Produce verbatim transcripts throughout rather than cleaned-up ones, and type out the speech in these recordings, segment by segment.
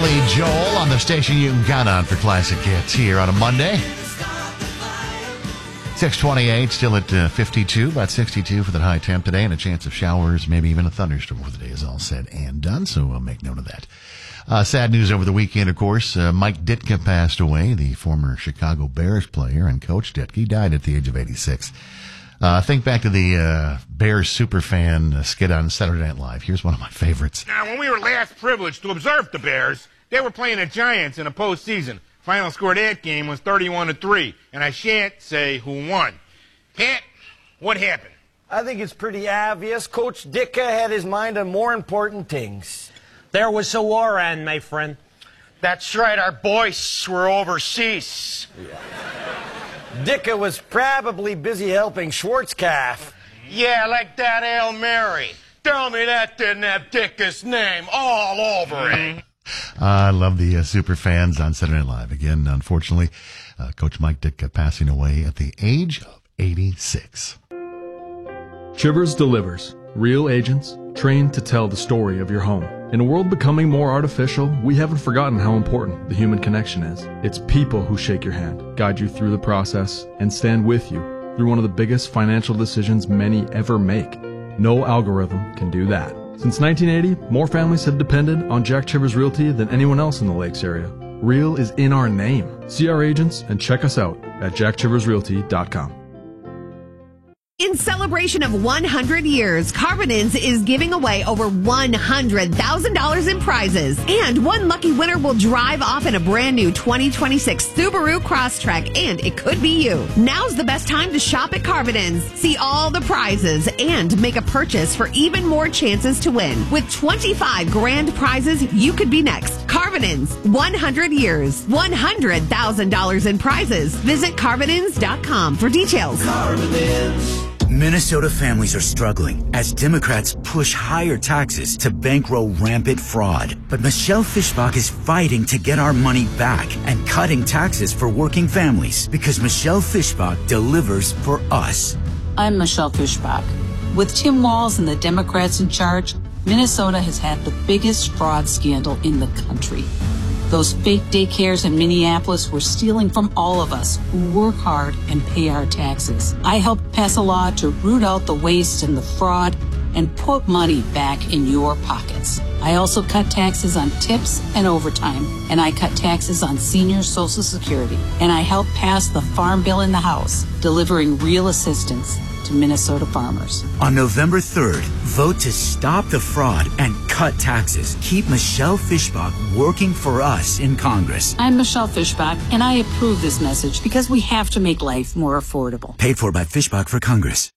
Billy Joel on the station you can count on for classic hits here on a Monday. six twenty-eight, still at uh, fifty-two, about sixty-two for the high temp today, and a chance of showers, maybe even a thunderstorm before the day is all said and done, so we'll make note of that. Uh, sad news over the weekend, of course. Uh, Mike Ditka passed away, the former Chicago Bears player and coach Ditka. He died at the age of eighty-six. Uh, think back to the uh, Bears superfan uh, skit on Saturday Night Live. Here's one of my favorites. Now, when we were last privileged to observe the Bears, they were playing the Giants in a postseason. Final score of that game was thirty-one to three, and I shan't say who won. Pat, what happened? I think it's pretty obvious. Coach Ditka had his mind on more important things. There was a war on, my friend. That's right, our boys were overseas. Yeah. Ditka was probably busy helping Schwarzkopf. Yeah, like that Hail Mary. Tell me that didn't have Ditka's name all over it. I love the uh, super fans on Saturday Night Live. Again, unfortunately, uh, Coach Mike Ditka passing away at the age of eighty-six. Chivers delivers. Real agents trained to tell the story of your home. In a world becoming more artificial, we haven't forgotten how important the human connection is. It's people who shake your hand, guide you through the process, and stand with you through one of the biggest financial decisions many ever make. No algorithm can do that. Since nineteen eighty, more families have depended on Jack Chivers Realty than anyone else in the Lakes area. Real is in our name. See our agents and check us out at jack chivers realty dot com. In celebration of one hundred years, Carvin's is giving away over one hundred thousand dollars in prizes. And one lucky winner will drive off in a brand new twenty twenty-six Subaru Crosstrek, and it could be you. Now's the best time to shop at Carvin's. See all the prizes and make a purchase for even more chances to win. With twenty-five grand prizes, you could be next. Carvin's, one hundred years, one hundred thousand dollars in prizes. Visit carvinins dot com for details. Carvin's. Minnesota families are struggling as Democrats push higher taxes to bankroll rampant fraud. But Michelle Fischbach is fighting to get our money back and cutting taxes for working families because Michelle Fischbach delivers for us. I'm Michelle Fischbach. With Tim Walz and the Democrats in charge, Minnesota has had the biggest fraud scandal in the country. Those fake daycares in Minneapolis were stealing from all of us who work hard and pay our taxes. I helped pass a law to root out the waste and the fraud and put money back in your pockets. I also cut taxes on tips and overtime, and I cut taxes on senior Social Security. And I helped pass the Farm Bill in the House, delivering real assistance to Minnesota farmers. On November third, vote to stop the fraud and cut taxes. Keep Michelle Fischbach working for us in Congress. I'm Michelle Fischbach, and I approve this message because we have to make life more affordable. Paid for by Fischbach for Congress.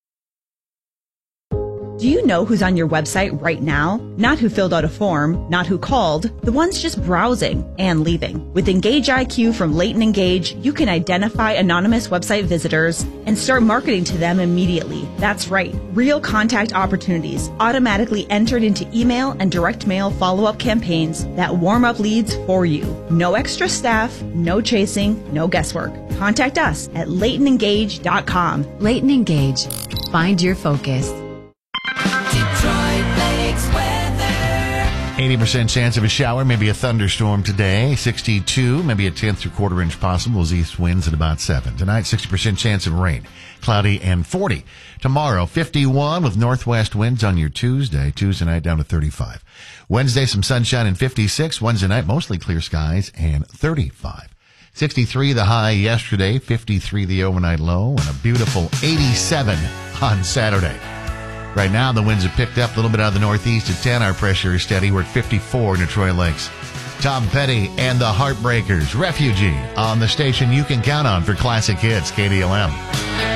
Do you know who's on your website right now? Not who filled out a form, not who called, the ones just browsing and leaving. With Engage I Q from Leighton Engage, you can identify anonymous website visitors and start marketing to them immediately. That's right, real contact opportunities automatically entered into email and direct mail follow-up campaigns that warm up leads for you. No extra staff, no chasing, no guesswork. Contact us at leighton engage dot com. Leighton Engage. Find your focus. eighty percent chance of a shower, maybe a thunderstorm today. sixty-two, maybe a tenth or quarter inch possible as east winds at about seven. Tonight, sixty percent chance of rain, cloudy and forty. Tomorrow, fifty-one with northwest winds on your Tuesday. Tuesday night down to thirty-five. Wednesday, some sunshine and fifty-six. Wednesday night, mostly clear skies and thirty-five. sixty-three the high yesterday, fifty-three the overnight low, and a beautiful eighty-seven on Saturday. Right now, the winds have picked up a little bit out of the northeast at ten. Our pressure is steady. We're at fifty-four in Detroit Lakes. Tom Petty and the Heartbreakers, Refugee, on the station you can count on for classic hits, K D L M.